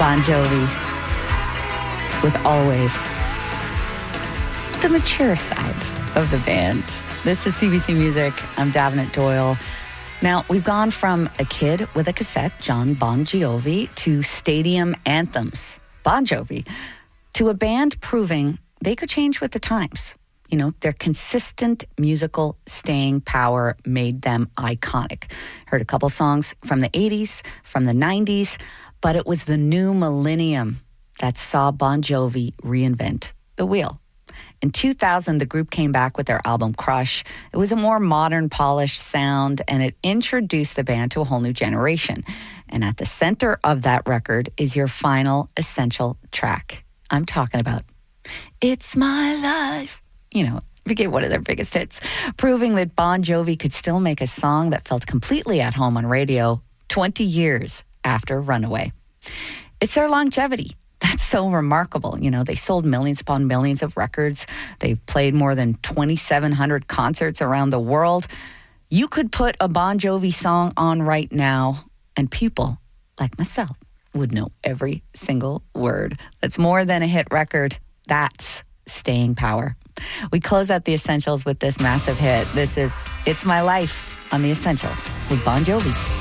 Bon Jovi with Always, the mature side of the band. This is CBC Music. I'm Davenant Doyle. Now, we've gone from a kid with a cassette, John Bon Jovi, to stadium anthems, Bon Jovi, to a band proving they could change with the times. You know, their consistent musical staying power made them iconic. Heard a couple songs from the 80s, from the 90s, but it was the new millennium that saw Bon Jovi reinvent the wheel. In 2000, the group came back with their album Crush. It was a more modern, polished sound, and it introduced the band to a whole new generation. And at the center of that record is your final essential track. I'm talking about It's My Life. You know, became one of their biggest hits, proving that Bon Jovi could still make a song that felt completely at home on radio 20 years after Runaway. It's their longevity that's so remarkable. You know, they sold millions upon millions of records. They've played more than 2,700 concerts around the world. You could put a Bon Jovi song on right now, and people like myself would know every single word. That's more than a hit record. That's staying power. We close out the Essentials with this massive hit. This is It's My Life on the Essentials with Bon Jovi.